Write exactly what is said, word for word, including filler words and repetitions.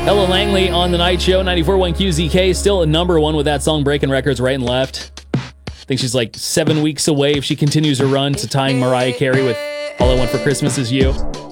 Ella Langley on The Night Show, ninety-four point one Q Z K, still a number one with that song breaking records right and left. I think she's like seven weeks away if she continues her run to tying Mariah Carey with All I Want for Christmas Is You.